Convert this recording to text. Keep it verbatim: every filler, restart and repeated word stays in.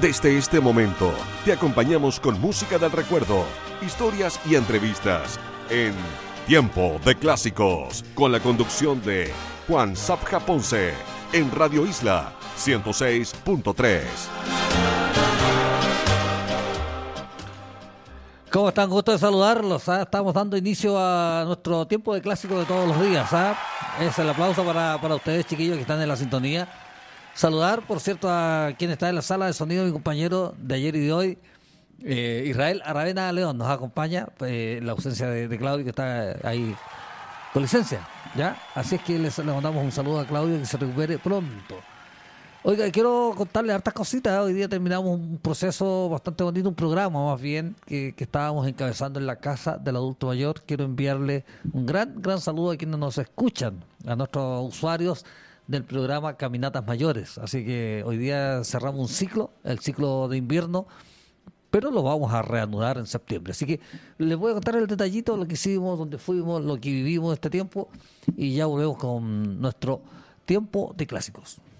Desde este momento, te acompañamos con música del recuerdo, historias y entrevistas en Tiempo de Clásicos, con la conducción de Juan Zapja Ponce, en Radio Isla ciento seis punto tres. ¿Cómo están? Gusto de saludarlos. ¿Ah? Estamos dando inicio a nuestro tiempo de clásicos de todos los días. ¿Ah? Es el aplauso para, para ustedes, chiquillos, que están en la sintonía. Saludar, por cierto, a quien está en la sala de sonido, mi compañero de ayer y de hoy, eh, Israel Aravena León, nos acompaña, eh, en la ausencia de, de Claudio, que está ahí con licencia, ¿ya? Así es que les, le mandamos un saludo a Claudio, que se recupere pronto. Oiga, quiero contarle hartas cositas. Hoy día terminamos un proceso bastante bonito, un programa más bien, que, que estábamos encabezando en la Casa del Adulto Mayor. Quiero enviarle un gran, gran saludo a quienes nos escuchan, a nuestros usuarios del programa Caminatas Mayores. Así que hoy día cerramos un ciclo, el ciclo de invierno, pero lo vamos a reanudar en septiembre. Así que les voy a contar el detallito, lo que hicimos, dónde fuimos, lo que vivimos este tiempo, y ya volvemos con nuestro tiempo de clásicos.